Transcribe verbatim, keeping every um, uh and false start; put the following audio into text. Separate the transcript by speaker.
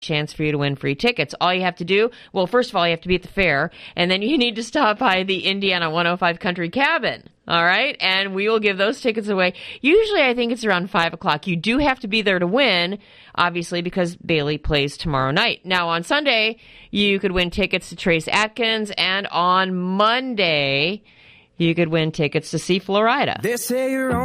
Speaker 1: chance for you to win free tickets. All you have to do, well, first of all, you have to be at the fair, and then you need to stop by the Indiana one oh five Country Cabin. All right? And we will give those tickets away. Usually, I think it's around five o'clock. You do have to be there to win, obviously, because Bailey plays tomorrow night. Now, on Sunday, you could win tickets to Trace Atkins, and on Monday, you could win tickets to see Florida.
Speaker 2: They say you're